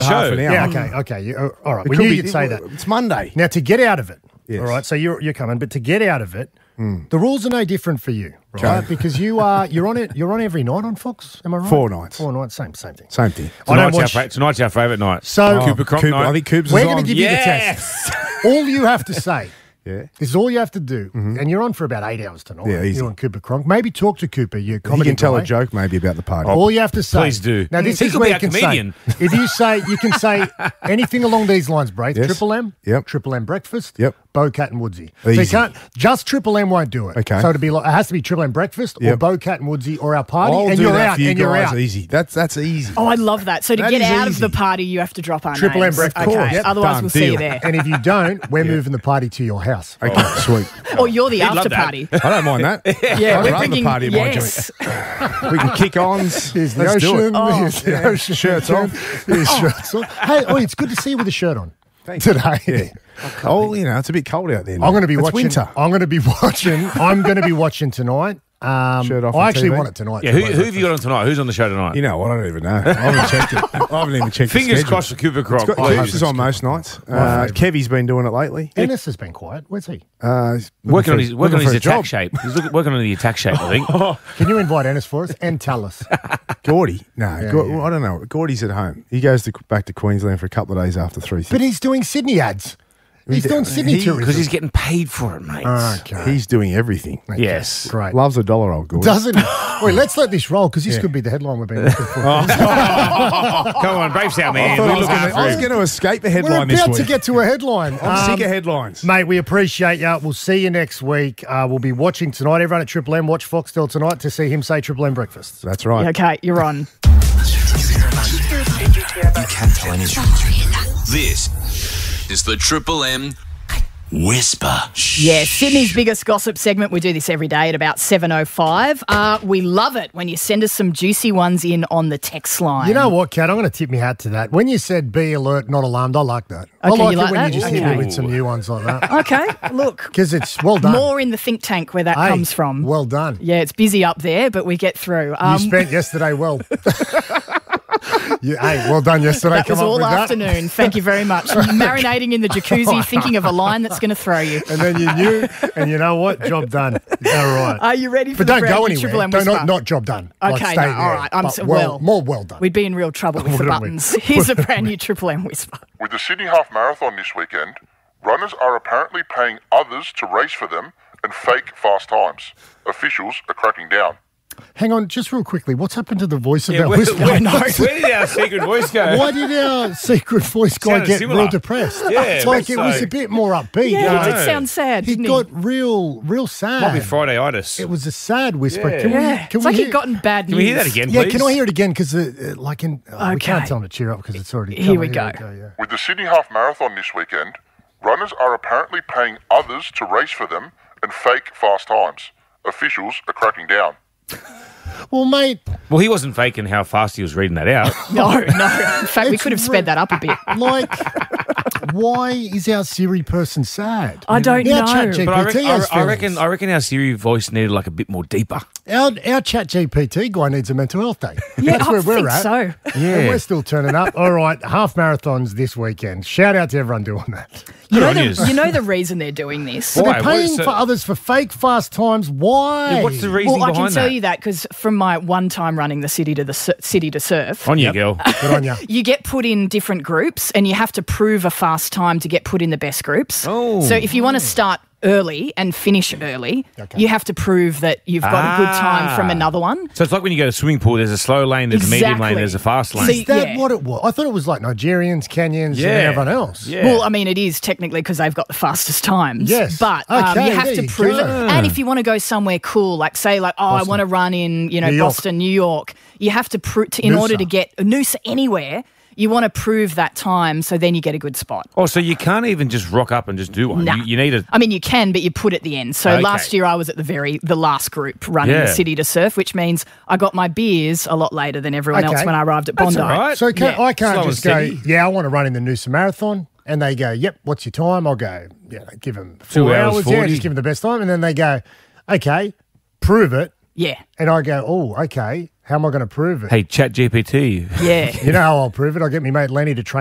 half an hour. Yeah, okay. All right. We knew you'd say that. It's Monday. Now, to get out of it, Yes. all right, so you're coming, but to get out of it, the rules are no different for you, right? Okay. Because you're on it. You're on every night on Fox. Am I right? 4 nights. 4 nights. Same thing. Same thing. I don't watch. Tonight's our favourite night. So Cooper Cronk night. I think Cooper's we're is going on. to give you the test. All you have to say. Yeah. This is all you have to do, and you're on for about 8 hours tonight. Yeah, easy. You're on Cooper Cronk. Maybe talk to Cooper. Your He comedy can tell guy. a joke maybe about the party. All you have to say. Please do. Now this He is could where be you a can comedian. say. If you can say anything along these lines, Braith. Yes. Triple M. Yep. Triple M breakfast. Yep. Bo-Cat and Woodsy. So you Easy. can't. Just Triple M won't do it. Okay. So it has to be Triple M breakfast or Yep. Bo-Cat and Woodsy or our party, I'll and do you're that out. for you And you're guys. out. Easy. That's easy. Oh, I love that. So to That get is out easy. of the party, you have to drop our Triple M names. breakfast. Okay. Yep. Otherwise, Done. we'll see Deal. you there. And if you don't, we're moving the party to your house. Okay, sweet. Or you're the love after that. party. I don't mind that. Yeah, I'd we're rather bringing. party in my Yes. We can kick ons. Here's the Let's do ocean. it. Here's the ocean. Shirts off. Here's shirts off. Hey, it's good to see you with a shirt on Thank you. today. Yeah. Oh, it's a bit cold out there now. I'm going to be It's watching. winter. I'm going to be watching tonight. Shirt off I on actually TV. want it tonight. Yeah, who have you got on tonight? Who's on the show tonight? You know what? I don't even know. I haven't checked it. I haven't even checked Fingers the schedule. crossed for Cooper Cronk. Coops is on most nights. Kevy's been doing it lately. Dennis has been quiet. Where's he? He's Working on his looking for a attack job. shape. He's working on the attack shape, I think. Can you invite Ennis for us and tell us? Gordy? No, yeah. I don't know. Gordy's at home. He goes back to Queensland for a couple of days after 3. But he's doing Sydney ads. He's doing Sydney tourism. Because he's getting paid for it, mate. Okay. He's doing everything. Yes. Great. Loves $1, old Gordy. Doesn't he? Wait, let's let this roll because this could be the headline we've been looking for. Come on, Braves out, man. I We was look after going him. to escape a We're headline this about week. to get to a headline. I'm sick of headlines. Mate, we appreciate you. We'll see you next week. We'll be watching tonight. Everyone at Triple M, watch Foxtel tonight to see him say Triple M breakfast. That's right. Okay, you're on. You can't tell anyone. This is the Triple M Whisper. Yeah, Sydney's biggest gossip segment. We do this every day at about 7:05. We love it when you send us some juicy ones in on the text line. You know what, Kat? I'm going to tip my hat to that. When you said be alert, not alarmed, I like that. I Okay, like you it like when that? you just hit Okay. me with some new ones like that. Okay, look. Because it's well done. More in the think tank where that Hey, comes from. Well done. Yeah, it's busy up there, but we get through. You spent yesterday well. Hey, well done yesterday. That was Come up all with afternoon. Thank you very much. Marinating in the jacuzzi, thinking of a line that's going to throw you. That. And then you knew, and you know what? Job done. All right. Are you ready for But the don't brand go new Triple anywhere. M Don't, Whisper? not job done. Like, Okay, stay no, there. all right. I'm But so, more well done. We'd be in real trouble with the Wouldn't we? buttons. Here's a brand new Triple M Whisper. With the Sydney Half Marathon this weekend, runners are apparently paying others to race for them and fake fast times. Officials are cracking down. Hang on, just real quickly. What's happened to the voice of our Where whisper? did our secret voice go? Why did our secret voice guy Sounded get similar. real depressed? Yeah, It's like so- it was a bit more upbeat. Yeah, I he did know. sound sad, He didn't got real sad. Might be Friday-itis. It was a sad whisper. Yeah. Can Yeah, we it's like hear, he'd gotten bad news. Can we hear that again, Yeah, please? can I hear it again? Because we can't Okay. tell him to cheer up because it's already. Here we come on, go. yeah. With the Sydney Half Marathon this weekend, runners are apparently paying others to race for them and fake fast times. Officials are cracking down. Well, mate, Well, he wasn't faking how fast he was reading that out. No. In fact, we It's could have sped that up a bit. like, why is our Siri person sad? I don't Our know. Chat GPT But has I reckon feelings. I reckon our Siri voice needed like a bit more deeper. Our Chat GPT guy needs a mental health day. Yeah, That's I where we're think at. so. And we're still turning up. All right, half marathons this weekend. Shout out to everyone doing that. Good on yous. You know the reason they're doing this? Why? They're What paying is it? for others for fake fast times. Why? Yeah, what's the reason Well, I behind can tell that? you that because from my one time running the city to surf, On you, girl. Good on you. you get put in different groups and you have to prove a fast time to get put in the best groups. Oh. So if you want to start early and finish early, you have to prove that you've got a good time from another one. So it's like when you go to a swimming pool, there's a slow lane, there's a medium lane, Exactly. there's a fast lane. See, Is that yeah. what it was? I thought it was like Nigerians, Kenyans, Yeah. and everyone else. Yeah. Well, I mean, it is technically because they've got the fastest times. Yes. But Okay, you have there to you prove it. go. And if you want to go somewhere cool, like say, I want to run in, New York. Boston, New York, you have to prove in order Noosa. to get Noosa anywhere. You want to prove that time, so then you get a good spot. Oh, so you can't even just rock up and just do one. Nah. You need a... I mean, you can, but you put at the end. So Okay. last year I was at the last group running Yeah. the city to surf, which means I got my beers a lot later than everyone else Okay. when I arrived at That's Bondi. all right. So I can't Slow just and go, steady. yeah, I want to run in the Noosa Marathon. And they go, yep, what's your time? I'll go, give them 2 4 hours, hours. 40. Yeah, just give them the best time. And then they go, okay, prove it. Yeah. And I go, oh, okay. How am I going to prove it? Hey, Chat GPT. Yeah. You know how I'll prove it? I'll get me mate Lenny to train